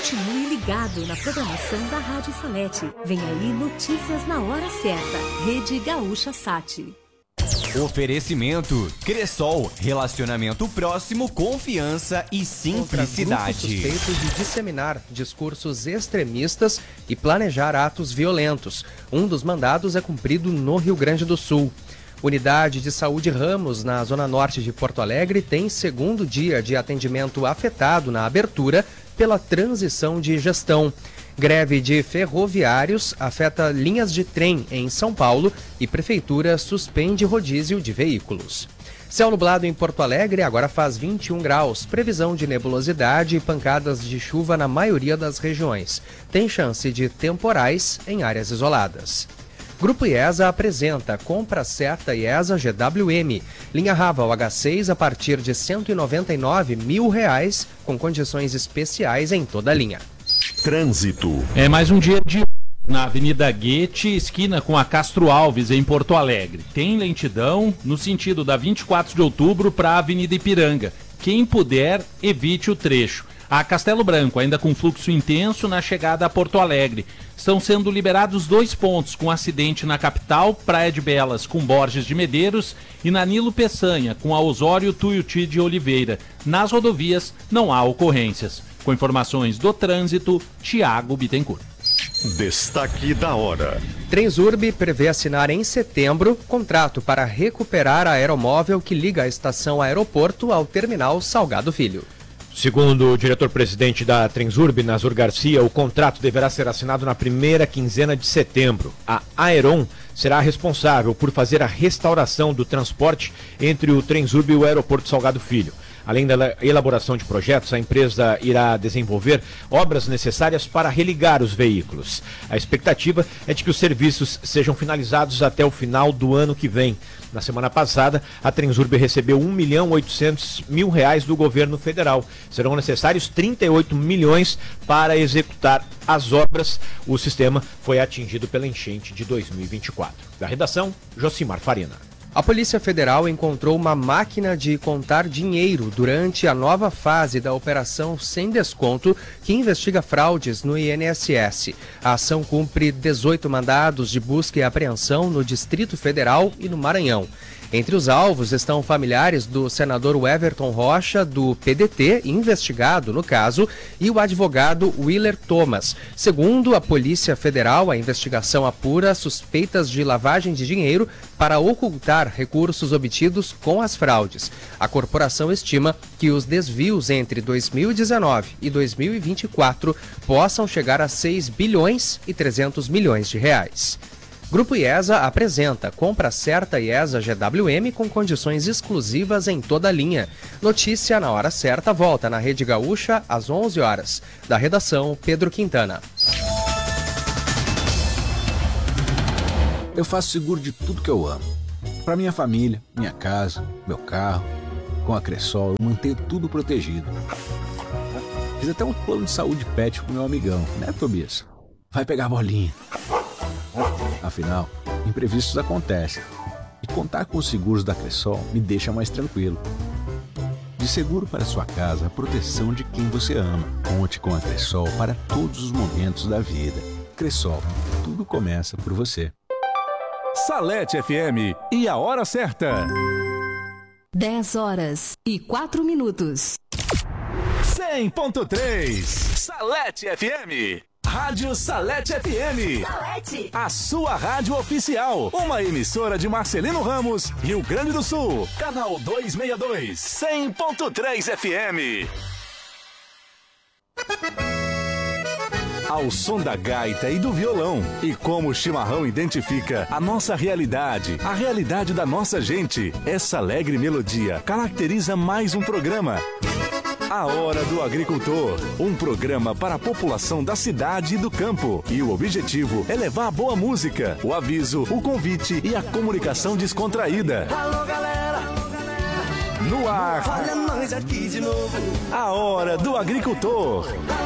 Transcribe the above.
Continue ligado na programação da Rádio Salete. Vem aí notícias na hora certa. Rede Gaúcha Sat. Oferecimento Cressol, relacionamento próximo, confiança e simplicidade. Suspeitos de disseminar discursos extremistas e planejar atos violentos. Um dos mandados é cumprido no Rio Grande do Sul. Unidade de Saúde Ramos, na zona norte de Porto Alegre, tem segundo dia de atendimento afetado na abertura pela transição de gestão. Greve de ferroviários afeta linhas de trem em São Paulo e Prefeitura suspende rodízio de veículos. Céu nublado em Porto Alegre, agora faz 21 graus. Previsão de nebulosidade e pancadas de chuva na maioria das regiões. Tem chance de temporais em áreas isoladas. Grupo IESA apresenta Compra Certa IESA GWM. Linha Raval H6 a partir de R$ 199.000, com condições especiais em toda a linha. Trânsito. É mais um dia de na Avenida Goethe, esquina com a Castro Alves, em Porto Alegre. Tem lentidão no sentido da 24 de outubro para a Avenida Ipiranga. Quem puder, evite o trecho. A Castelo Branco, ainda com fluxo intenso na chegada a Porto Alegre. Estão sendo liberados 2 pontos com acidente na capital, Praia de Belas com Borges de Medeiros e na Nilo Peçanha com a Osório Tuiuti de Oliveira. Nas rodovias não há ocorrências. Com informações do trânsito, Tiago Bittencourt. Destaque da hora. Transurb prevê assinar em setembro contrato para recuperar a aeromóvel que liga a estação aeroporto ao terminal Salgado Filho. Segundo o diretor-presidente da Transurb, Nazor Garcia, o contrato deverá ser assinado na primeira quinzena de setembro. A Aeron será responsável por fazer a restauração do transporte entre o Transurb e o aeroporto Salgado Filho. Além da elaboração de projetos, a empresa irá desenvolver obras necessárias para religar os veículos. A expectativa é de que os serviços sejam finalizados até o final do ano que vem. Na semana passada, a Transurb recebeu R$ 1.800.000 do governo federal. Serão necessários 38 milhões para executar as obras. O sistema foi atingido pela enchente de 2024. Da redação, Josimar Farina. A Polícia Federal encontrou uma máquina de contar dinheiro durante a nova fase da Operação Sem Desconto, que investiga fraudes no INSS. A ação cumpre 18 mandados de busca e apreensão no Distrito Federal e no Maranhão. Entre os alvos estão familiares do senador Everton Rocha, do PDT, investigado no caso, e o advogado Willer Thomas. Segundo a Polícia Federal, a investigação apura suspeitas de lavagem de dinheiro para ocultar recursos obtidos com as fraudes. A corporação estima que os desvios entre 2019 e 2024 possam chegar a 6 bilhões e 300 milhões de reais. Grupo IESA apresenta Compra Certa IESA GWM com condições exclusivas em toda a linha. Notícia na hora certa volta na Rede Gaúcha às 11 horas. Da redação, Pedro Quintana. Eu faço seguro de tudo que eu amo. Para minha família, minha casa, meu carro. Com a Cressol eu mantenho tudo protegido. Fiz até um plano de saúde pet pro meu amigão, né, Tobias? Vai pegar a bolinha. Afinal, imprevistos acontecem. E contar com os seguros da Cressol me deixa mais tranquilo. De seguro para sua casa, a proteção de quem você ama. Conte com a Cressol para todos os momentos da vida. Cressol, tudo começa por você. Salete FM e a hora certa. 10h04. 100.3 Salete FM. Rádio Salete FM. Salete. A sua rádio oficial. Uma emissora de Marcelino Ramos, Rio Grande do Sul. Canal 262. 100.3 FM. Ao som da gaita e do violão. E como o chimarrão identifica a nossa realidade, a realidade da nossa gente, essa alegre melodia caracteriza mais um programa. A Hora do Agricultor, um programa para a população da cidade e do campo. E o objetivo é levar a boa música, o aviso, o convite e a comunicação descontraída. Alô, galera! No ar, Olha nós aqui de novo. A Hora do Agricultor.